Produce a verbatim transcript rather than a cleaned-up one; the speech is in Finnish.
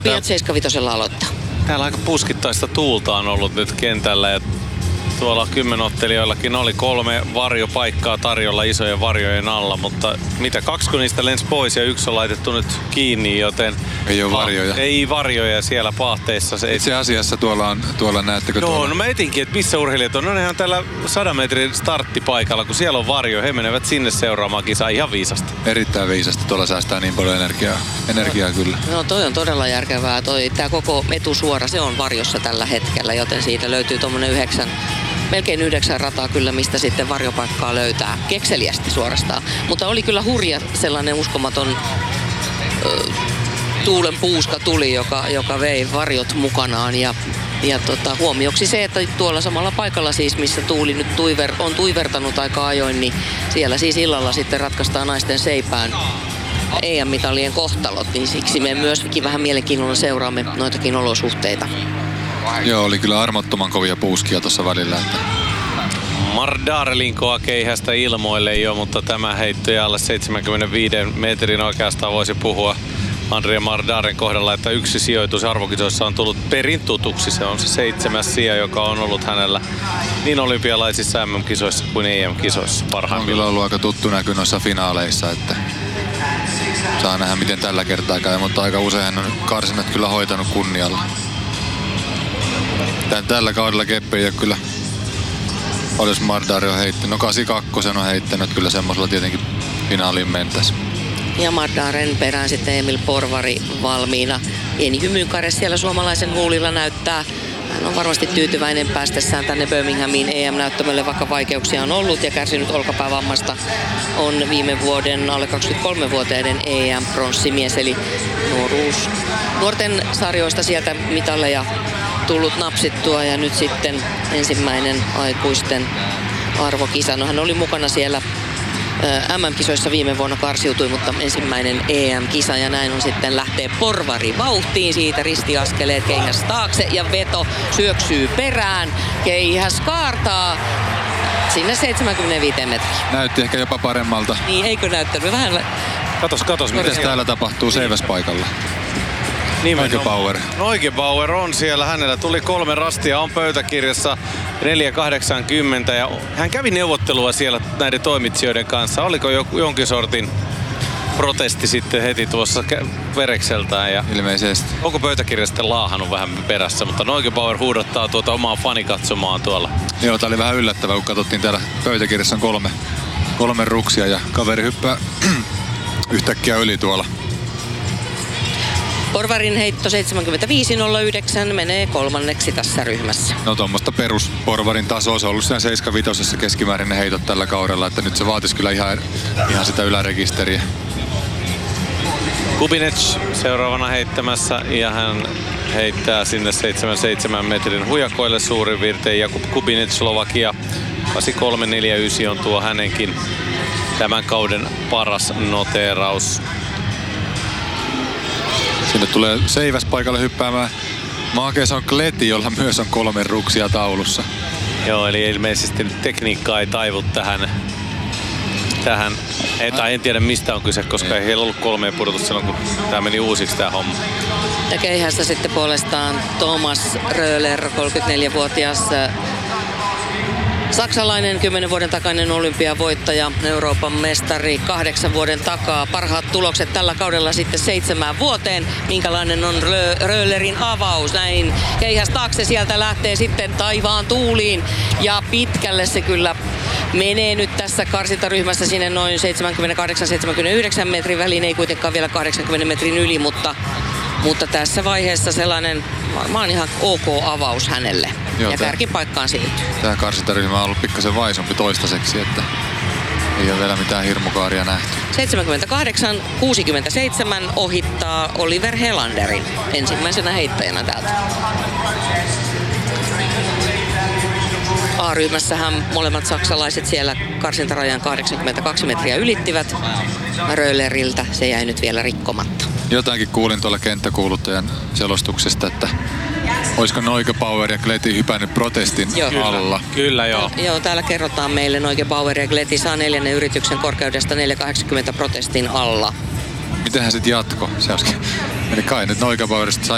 Piat seitsemänkymmentäviisi aloittaa. Täällä aika puskittaista tuulta on ollut nyt kentällä ja tuolla kymmenottelijoillakin oli kolme varjopaikkaa tarjolla isojen varjojen alla, mutta mitä kaksi kun niistä lensi pois ja yksi on laitettu nyt kiinni, joten ei ole varjoja. Ei varjoja siellä paahteissa. Se itse asiassa tuolla on, tuolla näettekö Joo, tuolla? No mä etinkin, että missä urheilijat on. No nehän täällä sadan metrin starttipaikalla, kun siellä on varjo. He menevät sinne seuraamaan kisaa ihan viisasti. Erittäin viisasti. Tuolla säästää niin paljon energiaa. Energiaa no, kyllä. No toi on todella järkevää. Toi, tää koko etusuora, se on varjossa tällä hetkellä, joten siitä löytyy tommonen yhdeksän melkein yhdeksän rataa kyllä, mistä sitten varjopaikkaa löytää. Kekseliästi suorastaan. Mutta oli kyllä hurja sellainen uskomaton ö, tuulen puuska tuli, joka, joka vei varjot mukanaan. Ja, ja tota, huomioksi se, että tuolla samalla paikalla siis, missä tuuli nyt tuiver, on tuivertanut aika ajoin, niin siellä siis illalla sitten ratkaistaan naisten seipään E M-mitalien kohtalot. Niin siksi me myöskin vähän mielenkiinnolla seuraamme noitakin olosuhteita. Joo, oli kyllä armottoman kovia puuskia tuossa välillä. Että... Mardare linkoa keihästä ilmoille jo, mutta tämä heitto alle seitsemänkymmentäviiden metrin oikeastaan voisi puhua Andrea Mardaren kohdalla, että yksi sijoitus arvokisoissa on tullut perin tutuksi. Se on se seitsemäs sija, joka on ollut hänellä niin olympialaisissa M M-kisoissa kuin E M-kisoissa parhaimmillaan. On kyllä ollut aika tuttu näky noissa finaaleissa, että saa nähdä miten tällä kertaa käy, mutta aika usein hän on karsinat kyllä hoitanut kunnialla. Tän, tällä kaudella Keppe ei ole kyllä, olisi Mardare on heittänyt, no kahdeksankymmentäkaksi on heittänyt, kyllä semmoisella tietenkin finaaliin mentäisi. Ja Mardaren perään sitten Emil Porvari valmiina. Pieni hymynkare siellä suomalaisen huulilla näyttää. Hän on varmasti tyytyväinen päästessään tänne Birminghamiin E M-näyttämölle, vaikka vaikeuksia on ollut ja kärsinyt olkapäävammasta. On viime vuoden alle kaksikymmentäkolme-vuotiaiden E M-pronssimies, eli nuoruus. Nuorten sarjoista sieltä mitalleja tullut napsittua ja nyt sitten ensimmäinen aikuisten arvokisa. No hän oli mukana siellä M M-kisoissa viime vuonna, karsiutui, mutta ensimmäinen E M-kisa ja näin on sitten lähtee Porvari vauhtiin. Siitä ristiaskeleet, keihäs taakse ja veto syöksyy perään. Keihäs kaartaa sinne seitsemänkymmentäviisi metriä. Näytti ehkä jopa paremmalta. Niin, eikö näyttänyt vähän? Katos, katos. Mitäs täällä tapahtuu seiväspaikalla? Neugebauer. Neugebauer on siellä. Hänellä tuli kolme rastia, on pöytäkirjassa neljä kahdeksankymmentä ja hän kävi neuvottelua siellä näiden toimitsijoiden kanssa. Oliko joku, jonkin sortin protesti sitten heti tuossa verekseltään? Ja ilmeisesti. Onko pöytäkirja sitten laahannut vähän perässä, mutta Neugebauer huudottaa tuota omaa fanikatsomaan tuolla. Joo, tää oli vähän yllättävää, kun katsottiin täällä pöytäkirjassa on kolme, kolme ruksia ja kaveri hyppää yhtäkkiä yli tuolla. Porvarin heitto seitsemänkymmentäviisi nolla yhdeksän menee kolmanneksi tässä ryhmässä. No tuommoista perus Porvarin tasoa, se on ollut siinä seitsemänkymmentäviisi keskimäärin ne heitot tällä kaudella, että nyt se vaatisi kyllä ihan, ihan sitä ylärekisteriä. Kubinec seuraavana heittämässä ja hän heittää sinne seitsemänkymmentäseitsemän metrin hujakoille suurin piirtein. Jakub Kubinec, Slovakia, kahdeksankymmentäkolme neljäkymmentäyhdeksän on tuo hänenkin tämän kauden paras noteeraus. Sinne tulee seiväspaikalle hyppäämään Maakeson Kleti, jolla myös on kolme ruksia taulussa. Joo, eli ilmeisesti tekniikka ei taivu tähän. tähän. Ei, tai en tiedä mistä on kyse, koska ei heillä ollut kolmea pudotusta silloin, kun tämä meni uusiksi tämä homma. Ja keihässä sitten puolestaan Thomas Röhler, kolmekymmentäneljävuotias saksalainen, kymmenen vuoden takainen olympiavoittaja, Euroopan mestari kahdeksan vuoden takaa. Parhaat tulokset tällä kaudella sitten seitsemään vuoteen. Minkälainen on Röhlerin avaus? Näin keihäs taakse, sieltä lähtee sitten taivaan tuuliin. Ja pitkälle se kyllä menee nyt tässä karsintaryhmässä sinne noin seitsemänkymmentäkahdeksan seitsemänkymmentäyhdeksän metrin väliin. Ei kuitenkaan vielä kahdeksankymmenen metrin yli, mutta, mutta tässä vaiheessa sellainen varmaan ihan ok avaus hänelle. Joo, ja kärkipaikkaan siirtyy. Tämä karsintaryhmä on ollut pikkasen vaisumpi toistaiseksi, että ei ole vielä mitään hirmukaaria nähty. seitsemänkymmentäkahdeksan kuusikymmentäseitsemän ohittaa Oliver Helanderin ensimmäisenä heittäjänä täältä. A-ryhmässähän molemmat saksalaiset siellä karsintarajan kahdeksankymmentäkaksi metriä ylittivät. Röhleriltä se jäi nyt vielä rikkomatta. Jotakin kuulin tuolla kenttäkuuluttajan selostuksesta, että olisiko Neugebauer ja Kleti hypännyt protestin joo. alla. Kyllä, kyllä joo. Joo, täällä kerrotaan meille Neugebauer ja Kleti saa neljännen yrityksen korkeudesta neljä kahdeksankymmentä protestin alla. Mitenhän sitten jatko? Se olisikin, eli kai nyt Neugebauerista saa